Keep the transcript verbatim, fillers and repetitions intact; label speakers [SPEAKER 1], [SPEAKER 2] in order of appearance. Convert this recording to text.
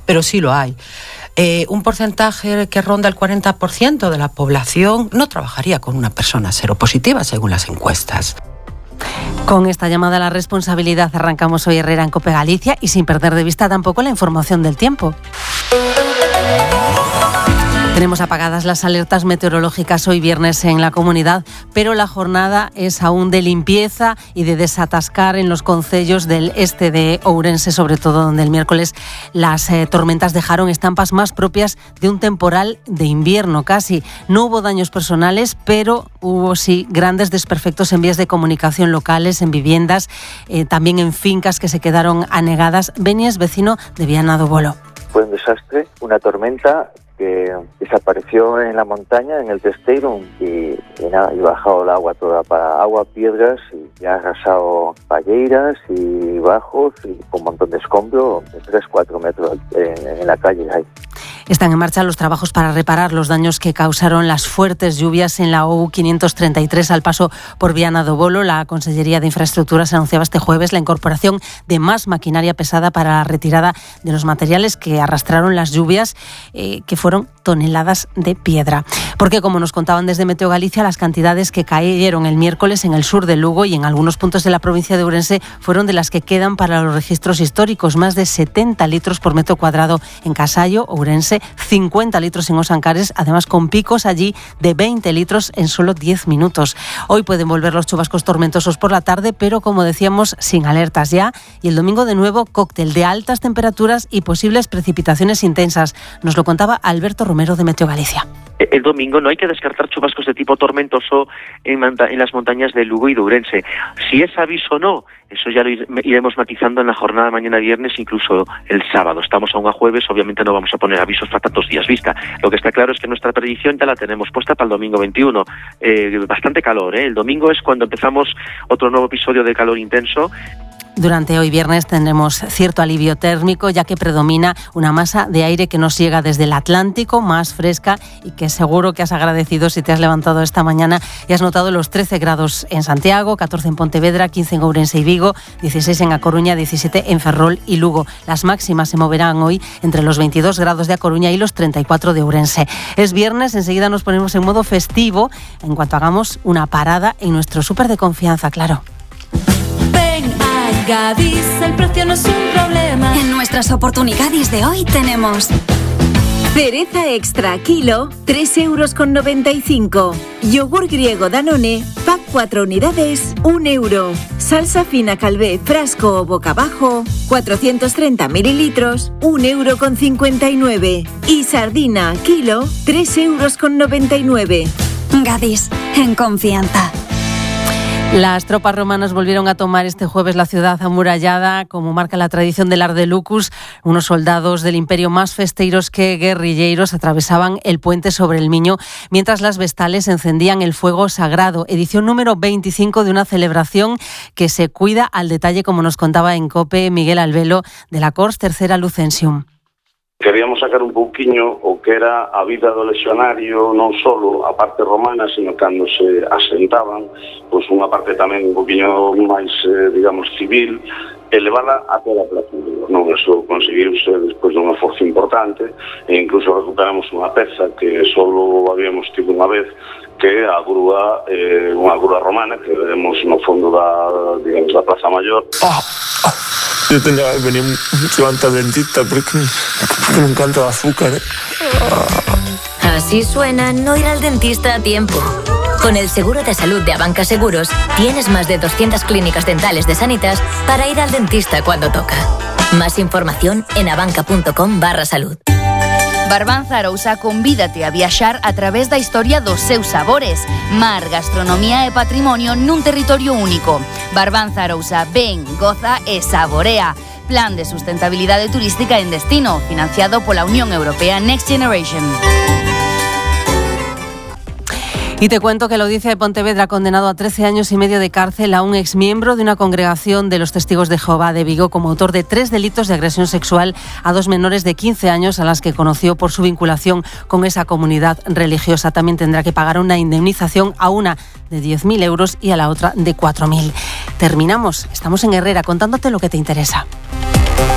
[SPEAKER 1] pero sí lo hay. Eh, un porcentaje que ronda el cuarenta por ciento de la población no trabajaría con una persona seropositiva, según las encuestas.
[SPEAKER 2] Con esta llamada a la responsabilidad arrancamos hoy Herrera en COPE Galicia y sin perder de vista tampoco la información del tiempo. Tenemos apagadas las alertas meteorológicas hoy viernes en la comunidad, pero la jornada es aún de limpieza y de desatascar en los concellos del este de Ourense, sobre todo donde el miércoles las eh, tormentas dejaron estampas más propias de un temporal de invierno casi. No hubo daños personales, pero hubo sí grandes desperfectos en vías de comunicación locales, en viviendas, eh, también en fincas que se quedaron anegadas. Beni es vecino de Viana do Bolo.
[SPEAKER 3] Fue un desastre, una tormenta que desapareció en la montaña, en el Testeiro, y, y nada, y bajado el agua toda para agua, piedras, y ha arrasado palleiras y bajos, y con un montón de escombro, de tres a cuatro metros en, en la calle hay.
[SPEAKER 2] Están en marcha los trabajos para reparar los daños que causaron las fuertes lluvias en la O U quinientos treinta y tres al paso por Viana do Bolo. La Consellería de Infraestructuras anunciaba este jueves la incorporación de más maquinaria pesada para la retirada de los materiales que arrastraron las lluvias, eh, que fueron toneladas de piedra. Porque, como nos contaban desde Meteo Galicia, las cantidades que cayeron el miércoles en el sur de Lugo y en algunos puntos de la provincia de Ourense fueron de las que quedan para los registros históricos. Más de setenta litros por metro cuadrado en Casallo, Ourense, cincuenta litros en Osancares, además con picos allí de veinte litros en solo diez minutos. Hoy pueden volver los chubascos tormentosos por la tarde, pero como decíamos, sin alertas ya. Y el domingo de nuevo, cóctel de altas temperaturas y posibles precipitaciones intensas. Nos lo contaba Alberto Romero de Meteo Galicia.
[SPEAKER 4] El domingo no hay que descartar chubascos de tipo tormentoso en, manta- en las montañas de Lugo y de Ourense. Si es aviso o no, eso ya lo iremos matizando en la jornada de mañana viernes, incluso el sábado. Estamos aún a jueves, obviamente no vamos a poner avisos para tantos días vista. Lo que está claro es que nuestra predicción ya la tenemos puesta para el domingo veintiuno. Eh, bastante calor, ¿eh? El domingo es cuando empezamos otro nuevo episodio de calor intenso.
[SPEAKER 2] Durante hoy viernes tendremos cierto alivio térmico, ya que predomina una masa de aire que nos llega desde el Atlántico, más fresca, y que seguro que has agradecido si te has levantado esta mañana y has notado los trece grados en Santiago, catorce en Pontevedra, quince en Ourense y Vigo, dieciséis en A Coruña, diecisiete en Ferrol y Lugo. Las máximas se moverán hoy entre los veintidós grados de A Coruña y los treinta y cuatro de Ourense. Es viernes, enseguida nos ponemos en modo festivo en cuanto hagamos una parada en nuestro súper de confianza, claro.
[SPEAKER 5] Gadis, el precio no es un problema.
[SPEAKER 6] En nuestras oportunidades de hoy tenemos cereza extra kilo, tres euros con noventa y cinco. Yogur griego Danone, pack cuatro unidades, un euro. Salsa fina Calvé, frasco o boca abajo, cuatrocientos treinta mililitros, un euro con cincuenta y nueve. Y sardina kilo, tres euros con noventa y nueve.
[SPEAKER 7] Gadis, en confianza.
[SPEAKER 2] Las tropas romanas volvieron a tomar este jueves la ciudad amurallada, como marca la tradición del Ardelucus. Unos soldados del imperio más festeiros que guerrilleros atravesaban el puente sobre el Miño, mientras las vestales encendían el fuego sagrado. Edición número veinticinco de una celebración que se cuida al detalle, como nos contaba en COPE Miguel Albelo, de la Cors Tercera Lucensium.
[SPEAKER 8] Queríamos sacar un pouquiño o que era a vida do lexionario, non só a parte romana, sino cando se asentaban, pois unha parte tamén un pouquiño máis, eh, digamos, civil, elevala a toda a Plaza Mayor. Non, eso conseguiuse despois dunha forza importante, e incluso recuperamos unha peza que só habíamos tido unha vez, que é a grúa, eh, unha grúa romana, que veremos no fondo da, digamos, da Plaza Mayor.
[SPEAKER 9] Oh, oh. Yo tenía que venir antes al dentista porque, porque me encanta el azúcar. ¿eh?
[SPEAKER 10] Así suena no ir al dentista a tiempo. Con el seguro de salud de Abanca Seguros, tienes más de doscientas clínicas dentales de Sanitas para ir al dentista cuando toca. Más información en abanca.com barra salud.
[SPEAKER 11] Barbanza Arousa convídate a viaxar a través da historia dos seus sabores. Mar, gastronomía e patrimonio nun territorio único. Barbanza Arousa, ven, goza e saborea. Plan de sustentabilidade turística en destino, financiado pola Unión Europea Next Generation.
[SPEAKER 2] Y te cuento que la Audiencia de Pontevedra ha condenado a trece años y medio de cárcel a un exmiembro de una congregación de los Testigos de Jehová de Vigo como autor de tres delitos de agresión sexual a dos menores de quince años a las que conoció por su vinculación con esa comunidad religiosa. También tendrá que pagar una indemnización, a una de diez mil euros y a la otra de cuatro mil. Terminamos, estamos en Herrera contándote lo que te interesa.